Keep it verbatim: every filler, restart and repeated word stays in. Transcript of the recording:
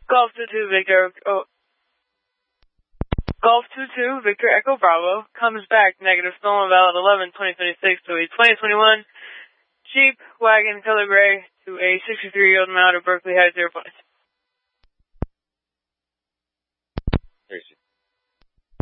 Golf two two Victor, oh, Golf two two Victor Echo Bravo comes back negative stolen valid eleven twenty twenty-six to a twenty twenty-one Jeep wagon color gray to a sixty-three-year-old male out of Berkeley Heights Airport.